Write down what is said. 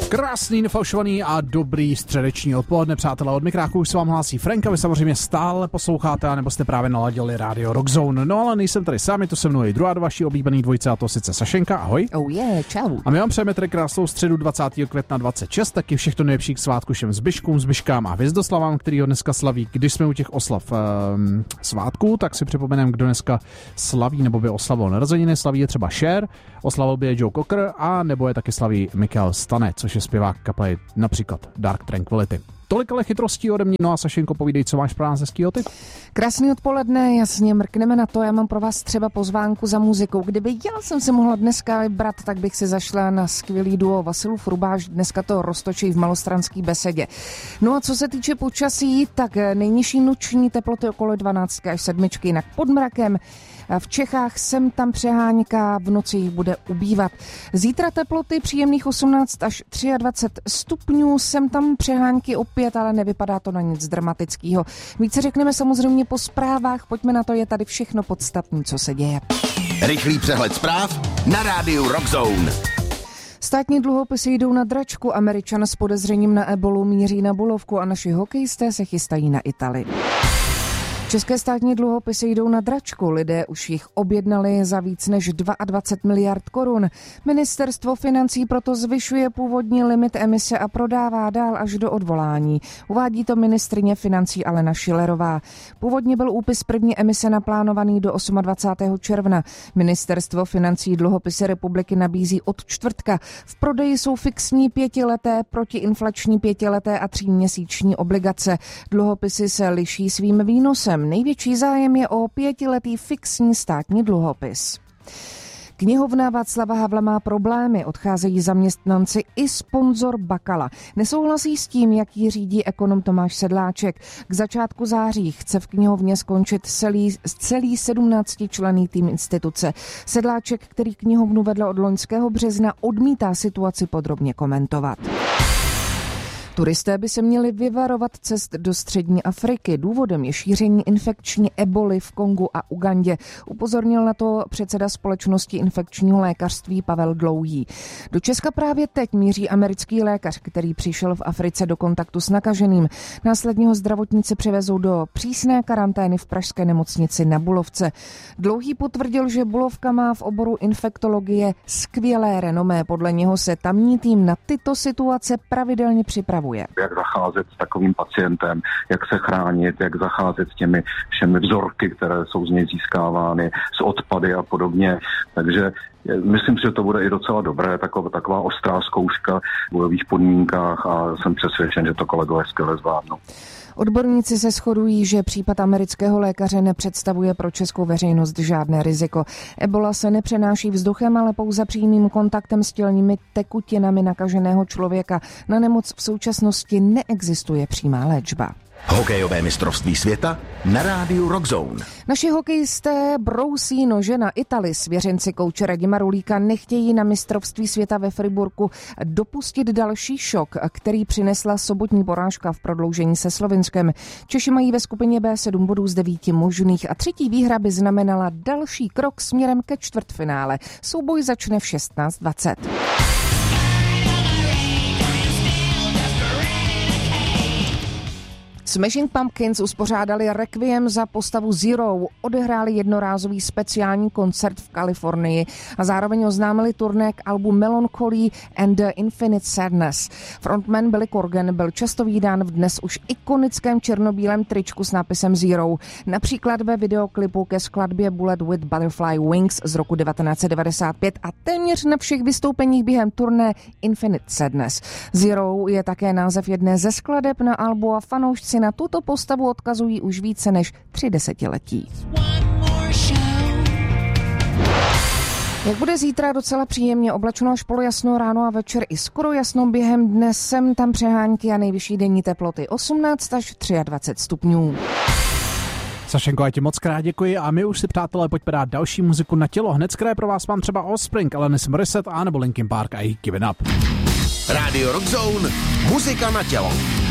Krásný, nefalšovaný a dobrý středeční odpoledne, přátelé. Od mikráku už se vám hlásí Frank a vy samozřejmě stále posloucháte, anebo jste právě naladili rádio Rockzone. No ale nejsem tady sám, je to se mnou i druhá do vaší oblíbený dvojice, a to sice Sašenka, ahoj. Oh yeah, čau. A my vám přejeme tedy krásnou středu 20. května 26, taky všechno nejlepší k svátku všem Zbyškům, Zbyškám a Hvězdoslavám, který ho dneska slaví. Když jsme u těch oslav svátků, tak si připomeneme, kdo dneska slaví nebo by oslavil narozeniny. Slaví je třeba Cher, oslavil by je Joe Cocker a nebo je taky slaví Michael Stane, což je zpěvák kapely například Dark Tranquillity. Tolik ale chytrostí ode mě. No a Sašenko, povídej, co máš pro nás hezkýho typ? Krásný odpoledne, jasně, mrkneme na to. Já mám pro vás třeba pozvánku za muzikou. Kdyby já jsem si mohla dneska vybrat, tak bych si zašla na skvělý duo Vasilův Rubáš. Dneska to roztočí v Malostranský besedě. No a co se týče počasí, tak nejnižší noční teploty okolo 12 až 7, jinak pod mrakem. V Čechách sem tam přehánka, v noci jich bude ubývat. Zítra teploty příjemných 18 až 23 stupňů, sem tam přehánky opět, ale nevypadá to na nic dramatického. Více řekneme samozřejmě po zprávách, pojďme na to, je tady všechno podstatné, co se děje. Rychlý přehled zpráv na rádiu Rockzone. Státní dluhopisy jdou na dračku, Američan s podezřením na ebolu míří na Bulovku a naši hokejisté se chystají na Itálii. České státní dluhopisy jdou na dračku, lidé už jich objednali za víc než 22 miliard korun. Ministerstvo financí proto zvyšuje původní limit emise a prodává dál až do odvolání. Uvádí to ministryně financí Alena Schillerová. Původně byl úpis první emise naplánovaný do 28. června. Ministerstvo financí dluhopisy republiky nabízí od čtvrtka. V prodeji jsou fixní 5leté, protiinflační 5leté a 3měsíční obligace. Dluhopisy se liší svým výnosem. Největší zájem je o 5letý fixní státní dluhopis. Knihovna Václava Havla má problémy, odcházejí zaměstnanci i sponzor Bakala. Nesouhlasí s tím, jak ji řídí ekonom Tomáš Sedláček. K začátku září chce v knihovně skončit celý 17členný tým instituce. Sedláček, který knihovnu vedl od loňského března, odmítá situaci podrobně komentovat. Turisté by se měli vyvarovat cest do střední Afriky. Důvodem je šíření infekční eboli v Kongu a Ugandě. Upozornil na to předseda společnosti infekčního lékařství Pavel Dlouhý. Do Česka právě teď míří americký lékař, který přišel v Africe do kontaktu s nakaženým. Následně ho zdravotníci převezou do přísné karantény v pražské nemocnici na Bulovce. Dlouhý potvrdil, že Bulovka má v oboru infektologie skvělé renomé. Podle něho se tamní tým na tyto situace pravidelně připravuje. Jak zacházet s takovým pacientem, jak se chránit, jak zacházet s těmi všemi vzorky, které jsou z něj získávány, s odpady a podobně. Takže myslím si, že to bude i docela dobré, taková ostrá zkouška v bojových podmínkách a jsem přesvědčen, že to kolegové skvěle zvládnou. Odborníci se shodují, že případ amerického lékaře nepředstavuje pro českou veřejnost žádné riziko. Ebola se nepřenáší vzduchem, ale pouze přímým kontaktem s tělními tekutinami nakaženého člověka. Na nemoc v současnosti neexistuje přímá léčba. Hokejové mistrovství světa na rádiu Rockzone. Naši hokejisté brousí nože na Itálii. Svěřenci kouče Radima Rulíka nechtějí na mistrovství světa ve Friburku dopustit další šok, který přinesla sobotní porážka v prodloužení se Slovinskem. Češi mají ve skupině B 7 bodů z 9 možných a třetí výhra by znamenala další krok směrem ke čtvrtfinále. Souboj začne v 16:20. Smashing Pumpkins uspořádali rekviem za postavu Zero, odehráli jednorázový speciální koncert v Kalifornii a zároveň oznámili turné k albu Melancholy and the Infinite Sadness. Frontman Billy Corgan byl často vídán v dnes už ikonickém černobílém tričku s nápisem Zero, například ve videoklipu ke skladbě Bullet with Butterfly Wings z roku 1995 a téměř na všech vystoupeních během turné Infinite Sadness. Zero je také název jedné ze skladeb na albu a fanoušci na tuto postavu odkazují už více než 3 desetiletí. Jak bude zítra docela příjemně oblačno až polojasno, ráno a večer i skoro jasno, během dne sem tam přehánky a nejvyšší denní teploty 18 až 23 stupňů. Sašenko, já ti moc krát děkuji a my už si, přátelé, pojďme dát další muziku na tělo. Hned skré pro vás mám třeba Offspring, Alanis Morissette a nebo Linkin Park a Give It Up. Radio Rockzone, muzika na tělo.